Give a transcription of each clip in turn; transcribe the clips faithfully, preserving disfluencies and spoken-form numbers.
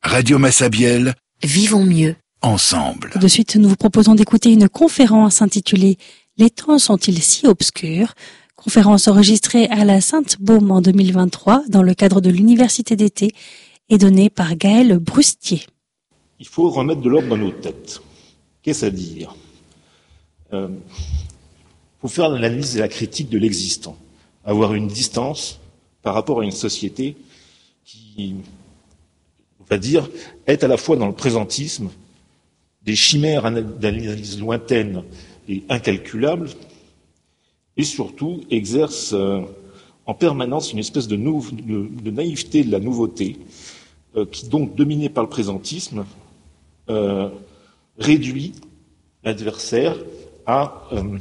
Radio Massabielle, vivons mieux ensemble. De suite, nous vous proposons d'écouter une conférence intitulée « Les temps sont-ils si obscurs ?» Conférence enregistrée à la Sainte-Baume en deux mille vingt-trois dans le cadre de l'Université d'été et donnée par Gaël Brustier. Il faut remettre de l'ordre dans nos têtes. Qu'est-ce à dire ? Il euh, faut faire l'analyse et la critique de l'existant, avoir une distance par rapport à une société qui, on va dire, est à la fois dans le présentisme, des chimères d'analyse lointaines et incalculables, et surtout exerce euh, en permanence une espèce de, nou- de, de naïveté de la nouveauté, euh, qui donc, dominée par le présentisme, euh, réduit l'adversaire à euh,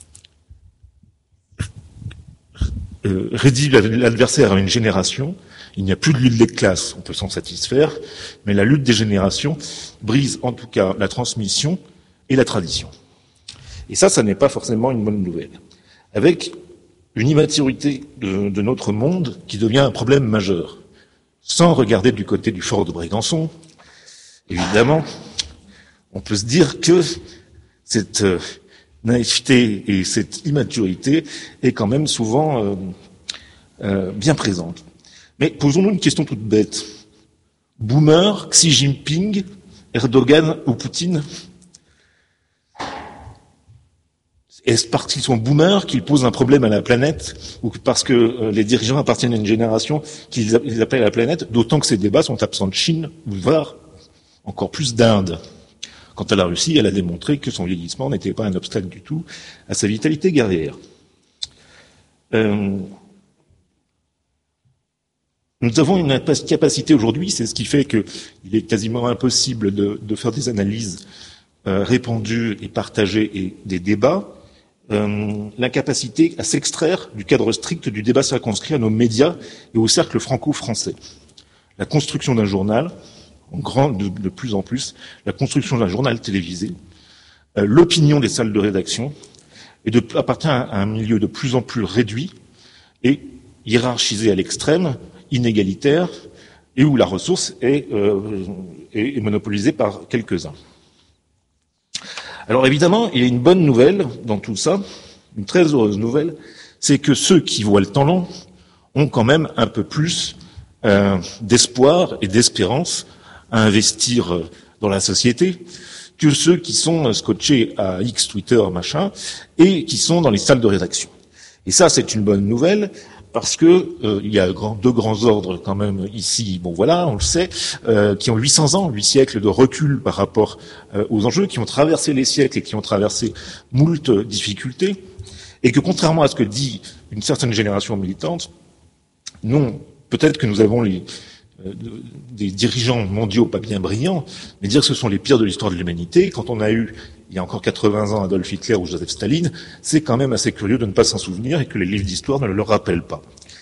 euh, réduit l'adversaire à une génération. Il n'y a plus de lutte des classes, on peut s'en satisfaire, mais la lutte des générations brise en tout cas la transmission et la tradition. Et ça, ça n'est pas forcément une bonne nouvelle. Avec une immaturité de, de notre monde qui devient un problème majeur. Sans regarder du côté du fort de Brégançon, évidemment, on peut se dire que cette euh, naïveté et cette immaturité est quand même souvent euh, euh, bien présente. Mais posons-nous une question toute bête. Boomer, Xi Jinping, Erdogan ou Poutine ? Est-ce parce qu'ils sont boomers qu'ils posent un problème à la planète ou parce que euh, les dirigeants appartiennent à une génération qu'ils appellent la planète, d'autant que ces débats sont absents de Chine, voire encore plus d'Inde. Quant à la Russie, elle a démontré que son vieillissement n'était pas un obstacle du tout à sa vitalité guerrière. Euh, Nous avons une capacité aujourd'hui, c'est ce qui fait qu'il est quasiment impossible de, de faire des analyses euh, répandues et partagées et des débats, euh, l'incapacité à s'extraire du cadre strict du débat circonscrit à nos médias et au cercle franco-français. La construction d'un journal, en grand, de, de plus en plus, la construction d'un journal télévisé, euh, l'opinion des salles de rédaction, et de, appartient à un milieu de plus en plus réduit et hiérarchisé à l'extrême, inégalitaire, et où la ressource est, euh, est, est monopolisée par quelques-uns. Alors évidemment, il y a une bonne nouvelle dans tout ça, une très heureuse nouvelle, c'est que ceux qui voient le temps long ont quand même un peu plus euh, d'espoir et d'espérance à investir dans la société que ceux qui sont scotchés à X, Twitter, machin, et qui sont dans les salles de rédaction. Et ça, c'est une bonne nouvelle, parce que euh, il y a grand, deux grands ordres quand même ici, bon voilà, on le sait, euh, qui ont huit cents ans, huit siècles de recul par rapport euh, aux enjeux, qui ont traversé les siècles et qui ont traversé moult difficultés, et que contrairement à ce que dit une certaine génération militante, non, peut-être que nous avons les, euh, des dirigeants mondiaux pas bien brillants, mais dire que ce sont les pires de l'histoire de l'humanité, quand on a eu il y a encore quatre-vingts ans, Adolf Hitler ou Joseph Staline, c'est quand même assez curieux de ne pas s'en souvenir et que les livres d'histoire ne le leur rappellent pas.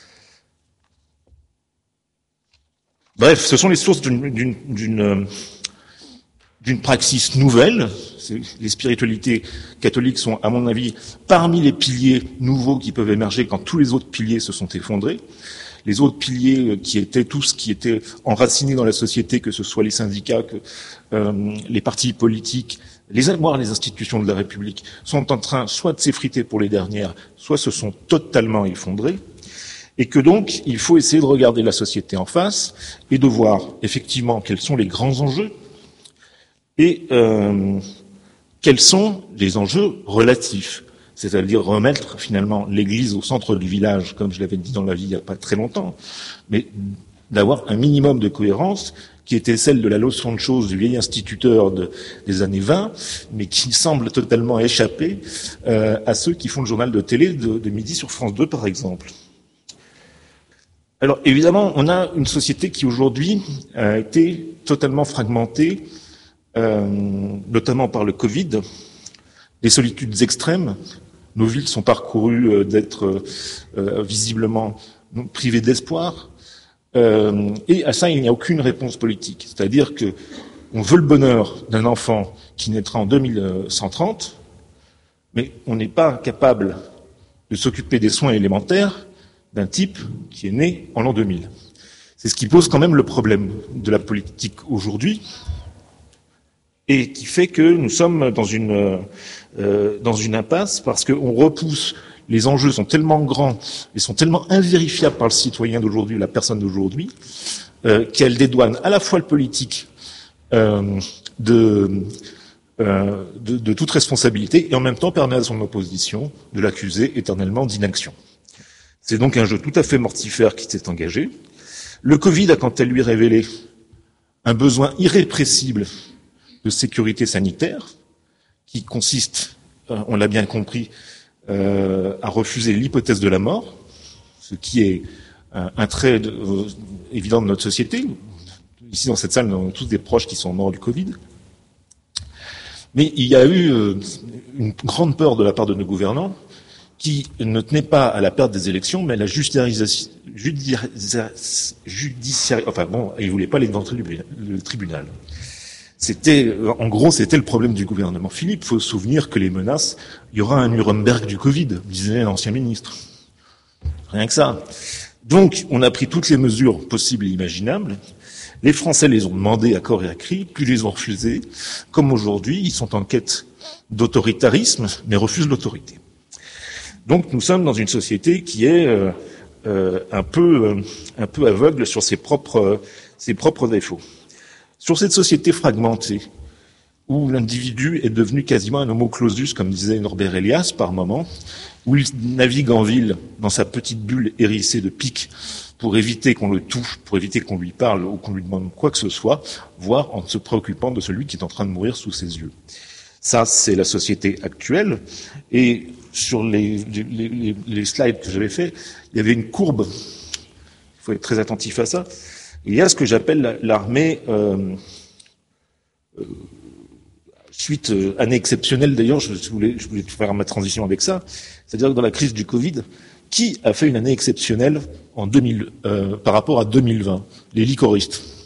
Bref, ce sont les sources d'une, d'une, d'une, d'une praxis nouvelle. Les spiritualités catholiques sont, à mon avis, parmi les piliers nouveaux qui peuvent émerger quand tous les autres piliers se sont effondrés. Les autres piliers qui étaient tous, qui étaient enracinés dans la société, que ce soit les syndicats, que euh, les partis politiques, les voire les institutions de la République, sont en train soit de s'effriter pour les dernières, soit se sont totalement effondrés, et que donc il faut essayer de regarder la société en face et de voir effectivement quels sont les grands enjeux et euh, quels sont les enjeux relatifs. C'est-à-dire remettre finalement l'église au centre du village, comme je l'avais dit dans la vie il n'y a pas très longtemps, mais d'avoir un minimum de cohérence qui était celle de la leçon de choses du vieil instituteur de, des années vingt, mais qui semble totalement échapper euh, à ceux qui font le journal de télé de, de midi sur France deux, par exemple. Alors évidemment, on a une société qui aujourd'hui a été totalement fragmentée, euh, notamment par le Covid, des solitudes extrêmes. Nos villes sont parcourues euh, d'être euh, visiblement privées d'espoir. Euh, et à ça, il n'y a aucune réponse politique. C'est-à-dire que on veut le bonheur d'un enfant qui naîtra en deux mille cent trente, mais on n'est pas capable de s'occuper des soins élémentaires d'un type qui est né en l'an deux mille. C'est ce qui pose quand même le problème de la politique aujourd'hui et qui fait que nous sommes dans une, euh, dans une impasse parce qu'on repousse, les enjeux sont tellement grands et sont tellement invérifiables par le citoyen d'aujourd'hui, la personne d'aujourd'hui, euh, qu'elle dédouane à la fois le politique euh, de, euh, de, de toute responsabilité et en même temps permet à son opposition de l'accuser éternellement d'inaction. C'est donc un jeu tout à fait mortifère qui s'est engagé. Le Covid a quant à lui révélé un besoin irrépressible de sécurité sanitaire qui consiste, on l'a bien compris, euh, à refuser l'hypothèse de la mort, ce qui est un, un trait de, euh, évident de notre société. Ici, dans cette salle, nous avons tous des proches qui sont morts du Covid. Mais il y a eu euh, une grande peur de la part de nos gouvernants qui ne tenait pas à la perte des élections, mais à la judiciarisation, judiciarisation, enfin bon, ils voulaient pas aller devant le tribunal. C'était, en gros, c'était le problème du gouvernement Philippe. Il faut se souvenir que les menaces, il y aura un Nuremberg du Covid, disait l'ancien ministre. Rien que ça. Donc, on a pris toutes les mesures possibles et imaginables. Les Français les ont demandées à corps et à cri, puis les ont refusées. Comme aujourd'hui, ils sont en quête d'autoritarisme, mais refusent l'autorité. Donc nous sommes dans une société qui est euh, euh, un peu euh, un peu aveugle sur ses propres euh, ses propres défauts. Sur cette société fragmentée où l'individu est devenu quasiment un homo clausus, comme disait Norbert Elias par moment, où il navigue en ville dans sa petite bulle hérissée de pics pour éviter qu'on le touche, pour éviter qu'on lui parle ou qu'on lui demande quoi que ce soit, voire en se préoccupant de celui qui est en train de mourir sous ses yeux. Ça, c'est la société actuelle. Et sur les, les, les, les slides que j'avais faits, il y avait une courbe. Il faut être très attentif à ça. Il y a ce que j'appelle l'armée, euh, euh, suite, euh, année exceptionnelle d'ailleurs, je voulais, je voulais faire ma transition avec ça, c'est-à-dire que dans la crise du Covid, qui a fait une année exceptionnelle en deux mille, euh, par rapport à deux mille vingt? Les licoristes.